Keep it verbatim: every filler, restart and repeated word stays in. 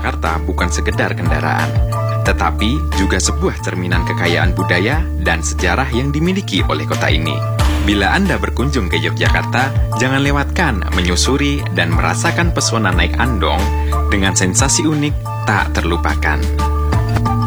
Yogyakarta bukan sekedar kendaraan, tetapi juga sebuah cerminan kekayaan budaya dan sejarah yang dimiliki oleh kota ini. Bila Anda berkunjung ke Yogyakarta, jangan lewatkan menyusuri dan merasakan pesona naik andong dengan sensasi unik tak terlupakan.